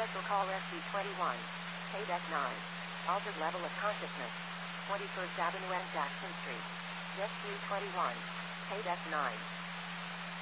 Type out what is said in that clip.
Special call SC-21. KDEC 9. Altered level of consciousness. 21st Avenue and Jackson Street. Rescue 21. KDEC 9.